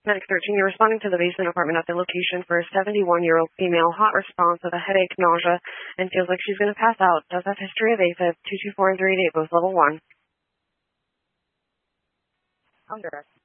Medic 13, you're responding to the basement apartment at the location for a 71-year-old female. Hot response with a headache, nausea, and feels like she's going to pass out. Does have history of AFib, 224 and 388, both level 1. Under.